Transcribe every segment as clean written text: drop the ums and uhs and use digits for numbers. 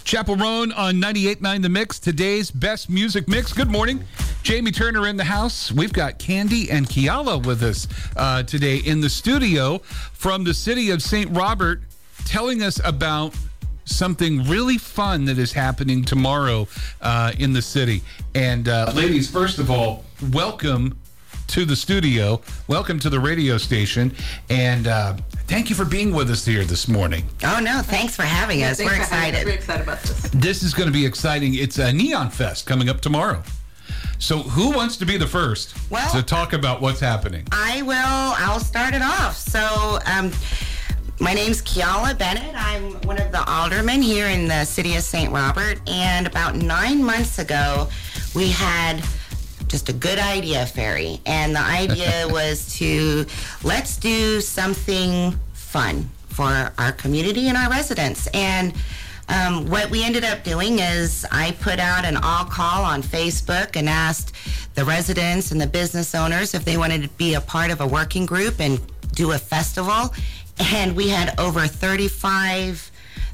Chapel Roan on 98.9 The Mix, today's best music mix. Good morning. Jamie Turner in the house. We've got Candy and Kiala with us today in the studio from the city of St. Robert, telling us about something really fun that is happening tomorrow in the city. And ladies, first of all, welcome to the studio. Welcome to the radio station. And thank you for being with us here this morning. Oh, no. Thanks for having us. We're excited. We're excited about this. This is going to be exciting. It's a Neon Fest coming up tomorrow. So who wants to be the first to talk about what's happening? I'll start it off. So, my name's Kiala Bennett. I'm one of the aldermen here in the city of St. Robert. And about 9 months ago, we had just a good idea, Ferry. And the idea was let's do something fun for our community and our residents. And what we ended up doing is I put out an all call on Facebook and asked the residents and the business owners if they wanted to be a part of a working group and do a festival. And we had over 35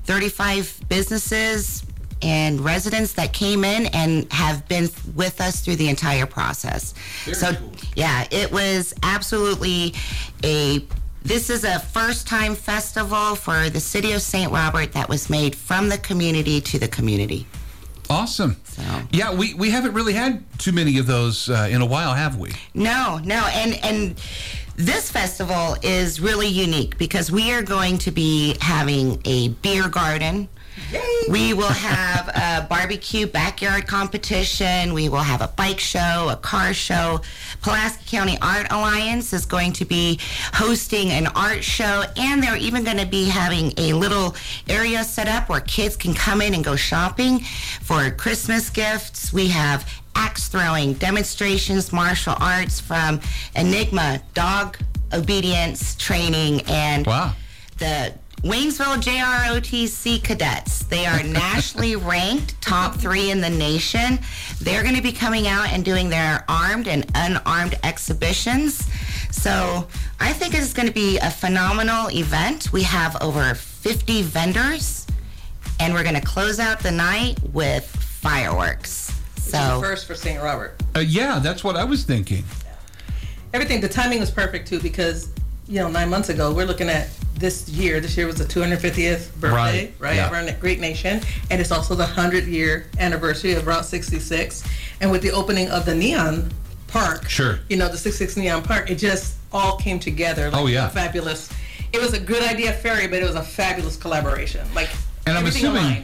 businesses and residents that came in and have been with us through the entire process. Very cool. Yeah, it was absolutely this is a first-time festival for the city of St. Robert that was made from the community to the community. Awesome. So. Yeah, we haven't really had too many of those in a while, have we? No. And this festival is really unique because we are going to be having a beer garden. Yay. We will have a barbecue backyard competition. We will have a bike show, a car show. Pulaski County Art Alliance is going to be hosting an art show, and they're even going to be having a little area set up where kids can come in and go shopping for Christmas gifts. We have axe throwing, demonstrations, martial arts from Enigma, dog obedience training, and the Waynesville JROTC cadets. They are nationally ranked top 3 in the nation. They're going to be coming out and doing their armed and unarmed exhibitions. So I think it's going to be a phenomenal event. We have over 50 vendors, and we're going to close out the night with fireworks. So first for St. Robert. Yeah, that's what I was thinking. Yeah. The timing was perfect too, because 9 months ago we're looking at this year was the 250th birthday, right? Yeah. Of our great nation, and it's also the 100-year anniversary of Route 66. And with the opening of the Neon Park, the 66 Neon Park, it just all came together. Fabulous. It was a good idea, Ferry, but it was a fabulous collaboration. And I'm assuming,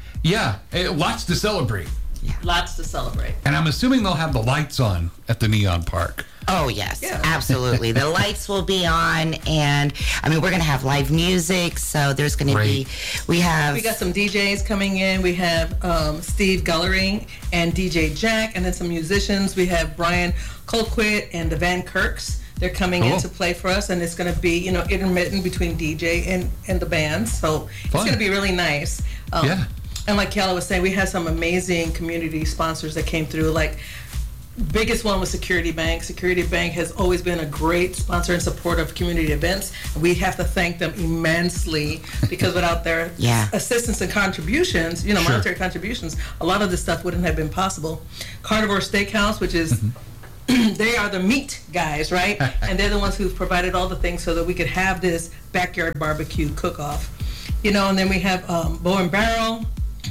lots to celebrate. Yeah. Lots to celebrate. And I'm assuming they'll have the lights on at the Neon Park. Oh, yes, absolutely. The lights will be on, and we're going to have live music, so there's going to be, we got some DJs coming in. We have Steve Gullery and DJ Jack, and then some musicians. We have Brian Colquitt and the Van Kirks. They're coming in to play for us, and it's going to be, intermittent between DJ and the bands, so it's going to be really nice. And like Kiala was saying, we had some amazing community sponsors that came through. Biggest one was Security Bank. Security Bank has always been a great sponsor and support of community events. We have to thank them immensely because without their assistance and contributions, monetary contributions, a lot of this stuff wouldn't have been possible. Carnivore Steakhouse, which is they are the meat guys, right? And they're the ones who've provided all the things so that we could have this backyard barbecue cook-off. And then we have Bow and Barrel.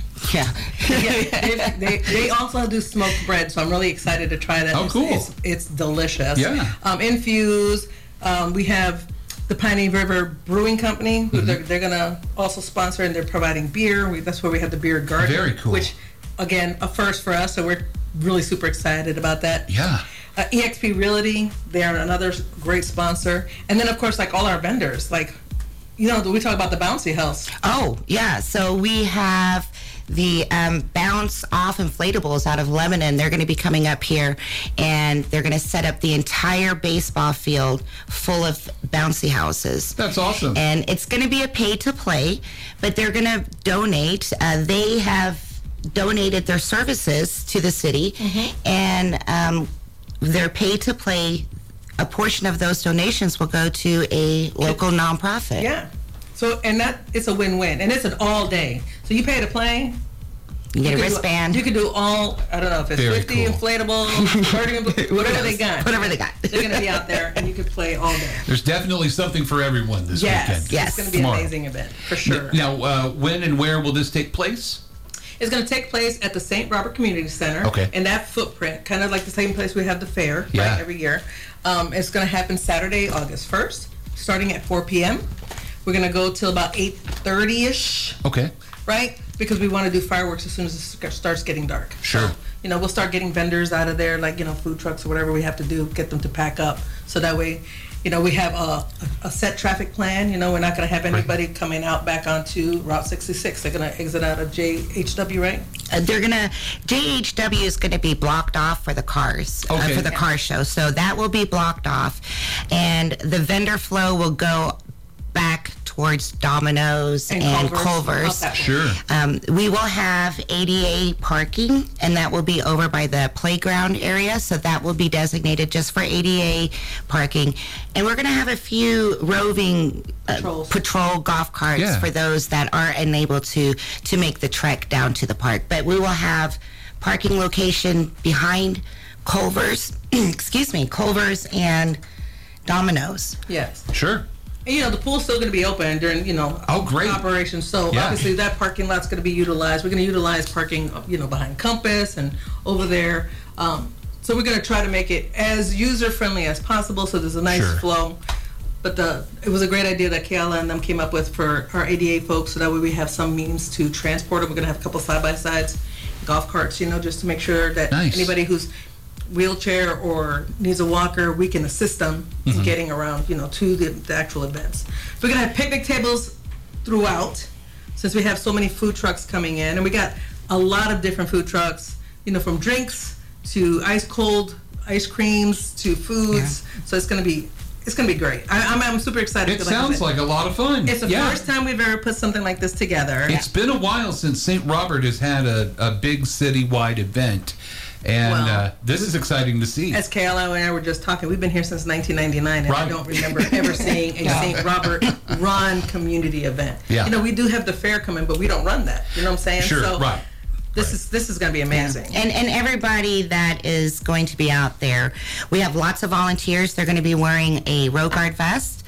They also do smoked bread, so I'm really excited to try that. Oh, cool. It's delicious. Yeah. Infuse. We have the Piney River Brewing Company. Who they're going to also sponsor, and they're providing beer. That's where we have the beer garden. Very cool. Which, again, a first for us, so we're really super excited about that. Yeah. eXp Realty, they're another great sponsor. And then, of course, all our vendors, we talk about the Bouncy House. Oh, yeah. So we have the Bounce Off Inflatables out of Lebanon. They're going to be coming up here, and they're going to set up the entire baseball field full of bouncy houses. That's awesome. And it's going to be a pay-to-play, but they're going to donate. They have donated their services to the city, and their pay-to-play, a portion of those donations will go to a local nonprofit. Yeah. So, and it's a win-win, and it's an all day. So you pay to play. You get a wristband. You can do all, I don't know if it's Very 50 cool. inflatable, 30, whatever they got. Whatever they got. They're going to be out there, and you can play all day. There's definitely something for everyone this weekend. Yes. It's going to be an amazing event, for sure. Now, when and where will this take place? It's going to take place at the St. Robert Community Center. Okay. In that footprint, kind of like the same place we have the fair Yeah. right, every year. It's going to happen Saturday, August 1st, starting at 4 p.m. We're going to go till about 8:30-ish. Okay. Right? Because we want to do fireworks as soon as it starts getting dark. Sure. So, we'll start getting vendors out of there, like, food trucks or whatever we have to do, get them to pack up. So that way, we have a set traffic plan. We're not going to have anybody coming out back onto Route 66. They're going to exit out of JHW, right? JHW is going to be blocked off for the cars, Okay. for the car show. So that will be blocked off. And the vendor flow will go back towards Domino's and Culver's. Sure. We will have ADA parking, and that will be over by the playground area. So that will be designated just for ADA parking. And we're going to have a few roving patrol golf carts for those that are unable to make the trek down to the park. But we will have parking location behind Culver's, Culver's and Domino's. Yes. Sure. And, the pool's still going to be open during, great. operation. So obviously that parking lot's going to be utilized. We're going to utilize parking, behind Compass and over there. So we're going to try to make it as user-friendly as possible so there's a nice flow. But it was a great idea that Kiala and them came up with for our ADA folks, so that way we have some means to transport them. We're going to have a couple side-by-sides, golf carts, just to make sure that anybody who's wheelchair or needs a walker, we can assist them in getting around, to the actual events. We're going to have picnic tables throughout, since we have so many food trucks coming in. And we got a lot of different food trucks, from drinks to ice-cold ice creams to foods. Yeah. So it's going to be great. I'm super excited. It sounds like a lot of fun. It's the first time we've ever put something like this together. It's been a while since St. Robert has had a big citywide event. And this is exciting to see. As Kayla and I were just talking, we've been here since 1999, and I don't remember ever seeing a St. Robert run community event. Yeah. We do have the fair coming, but we don't run that. You know what I'm saying? Sure, so right. This is going to be amazing. Yeah. And everybody that is going to be out there, we have lots of volunteers. They're going to be wearing a Road Guard vest.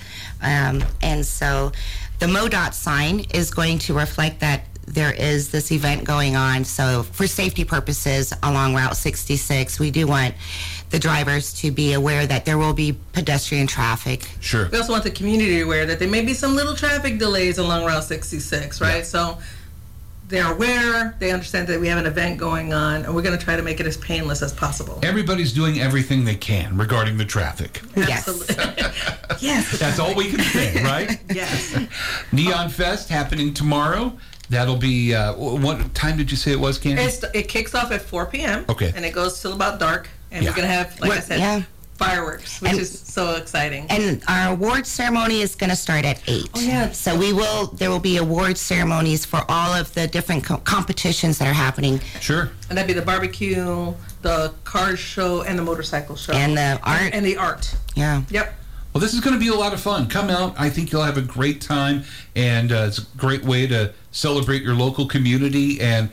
And so the MoDOT sign is going to reflect that there is this event going on. So for safety purposes along Route 66, we do want the drivers to be aware that there will be pedestrian traffic. Sure. We also want the community aware that there may be some little traffic delays along Route 66, right? Yeah. So they're aware, they understand that we have an event going on, and we're going to try to make it as painless as possible. Everybody's doing everything they can regarding the traffic. Absolutely. Yes. That's all we can say, right? Yes. Neon Fest happening tomorrow. That'll be, what time did you say it was, Candy? It kicks off at 4 p.m. Okay. And it goes till about dark. And we're going to have, like I said, fireworks, which is so exciting. And our awards ceremony is going to start at 8. Oh, yeah. So there will be awards ceremonies for all of the different competitions that are happening. Sure. And that'd be the barbecue, the car show, and the motorcycle show. And the art. And the art. Yeah. Yep. Well, this is going to be a lot of fun. Come out. I think you'll have a great time, and it's a great way to celebrate your local community. And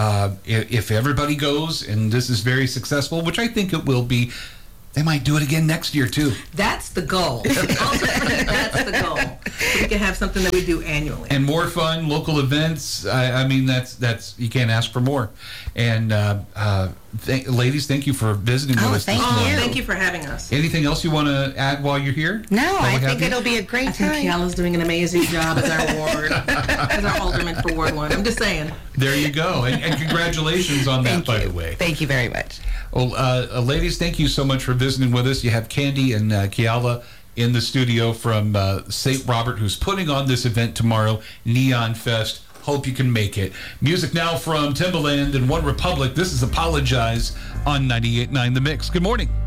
if everybody goes and this is very successful, which I think it will be, they might do it again next year, too. That's the goal. That's the goal. So we can have something that we do annually. And more fun, local events. I mean, that's you can't ask for more. And ladies, thank you for visiting with us. Thank you for having us. Anything else you want to add while you're here? No, I think it'll be a great time. I think Kiala's doing an amazing job as our ward, as our alderman for Ward 1. I'm just saying. There you go. And congratulations on that, by the way. Thank you very much. Well, ladies, thank you so much for visiting with us. You have Candy and Kiala in the studio from St. Robert, who's putting on this event tomorrow, Neon Fest. Hope you can make it. Music now from Timbaland and One Republic. This is Apologize on 98.9 The Mix. Good morning.